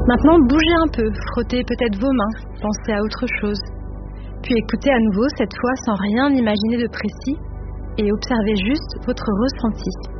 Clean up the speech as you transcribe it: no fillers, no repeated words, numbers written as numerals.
Maintenant, bougez un peu, frottez peut-être vos mains, pensez à autre chose. Puis écoutez à nouveau, cette fois sans rien imaginer de précis, et observez juste votre ressenti.